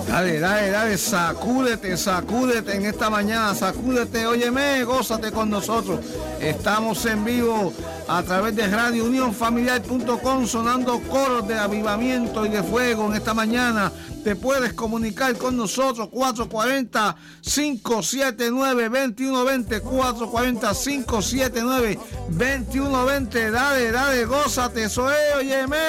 Dale, sacúdete en esta mañana, sacúdete, óyeme, gózate con nosotros. Estamos en vivo a través de Radio Unión Familiar.com, sonando coros de avivamiento y de fuego en esta mañana. Te puedes comunicar con nosotros, 440-579-2120, 440-579-2120. Dale, gózate, eso es, óyeme.